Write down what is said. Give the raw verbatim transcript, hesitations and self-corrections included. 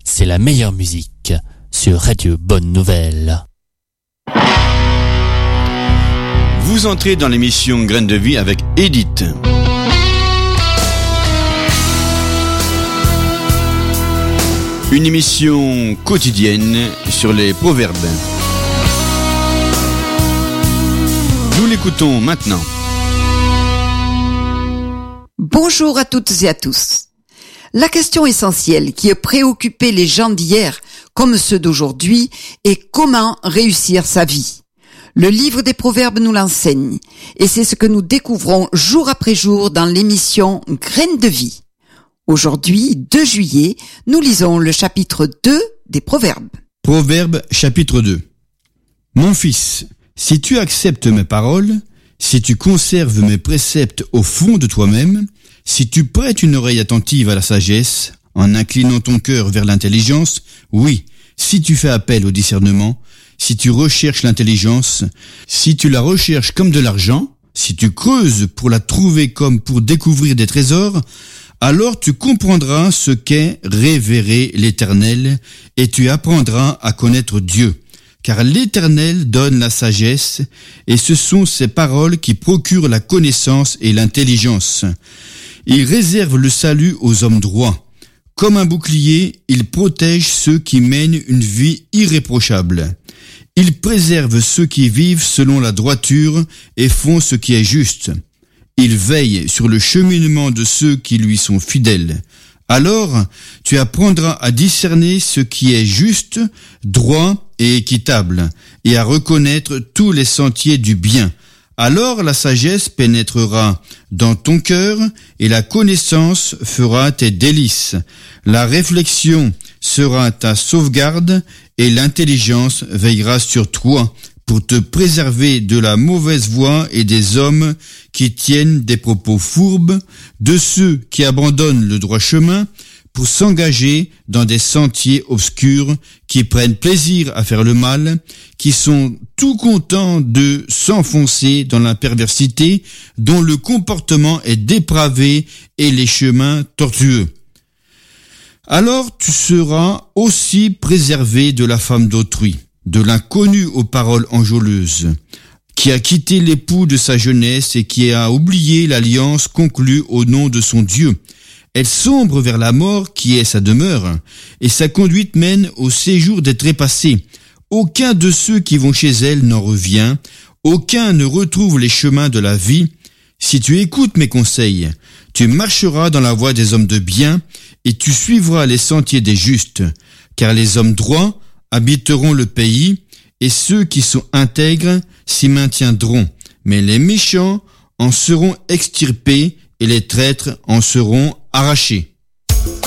c'est la meilleure musique sur Radio Bonne Nouvelle. Vous entrez dans l'émission Graines de Vie avec Edith. Une émission quotidienne sur les proverbes. Nous l'écoutons maintenant. Bonjour à toutes et à tous. La question essentielle qui a préoccupé les gens d'hier comme ceux d'aujourd'hui est comment réussir sa vie. Le livre des Proverbes nous l'enseigne et c'est ce que nous découvrons jour après jour dans l'émission Graines de Vie. Aujourd'hui, deux juillet, nous lisons le chapitre deux des Proverbes. Proverbe chapitre deux. Mon fils, si tu acceptes mes paroles, si tu conserves mes préceptes au fond de toi-même, si tu prêtes une oreille attentive à la sagesse, en inclinant ton cœur vers l'intelligence, oui, si tu fais appel au discernement, si tu recherches l'intelligence, si tu la recherches comme de l'argent, si tu creuses pour la trouver comme pour découvrir des trésors, alors tu comprendras ce qu'est révérer l'Éternel et tu apprendras à connaître Dieu. Car l'Éternel donne la sagesse et ce sont ses paroles qui procurent la connaissance et l'intelligence. Il réserve le salut aux hommes droits. Comme un bouclier, il protège ceux qui mènent une vie irréprochable. Il préserve ceux qui vivent selon la droiture et font ce qui est juste. Il veille sur le cheminement de ceux qui lui sont fidèles. Alors, tu apprendras à discerner ce qui est juste, droit et équitable, et à reconnaître tous les sentiers du bien. Alors la sagesse pénétrera dans ton cœur et la connaissance fera tes délices. La réflexion sera ta sauvegarde et l'intelligence veillera sur toi pour te préserver de la mauvaise voie et des hommes qui tiennent des propos fourbes, de ceux qui abandonnent le droit chemin pour s'engager dans des sentiers obscurs, qui prennent plaisir à faire le mal, qui sont tout contents de s'enfoncer dans la perversité, dont le comportement est dépravé et les chemins tortueux. Alors tu seras aussi préservé de la femme d'autrui, de l'inconnu aux paroles enjôleuses, qui a quitté l'époux de sa jeunesse et qui a oublié l'alliance conclue au nom de son Dieu. Elle sombre vers la mort qui est sa demeure, et sa conduite mène au séjour des trépassés. Aucun de ceux qui vont chez elle n'en revient, aucun ne retrouve les chemins de la vie. Si tu écoutes mes conseils, tu marcheras dans la voie des hommes de bien, et tu suivras les sentiers des justes, car les hommes droits habiteront le pays, et ceux qui sont intègres s'y maintiendront. Mais les méchants en seront extirpés, et les traîtres en seront arrachés.